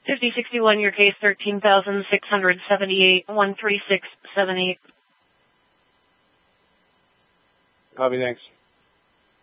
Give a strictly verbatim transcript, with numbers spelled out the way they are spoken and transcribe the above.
fifty sixty-one, your case thirteen thousand six hundred seventy-eight, one three six seven eight. Copy, thanks.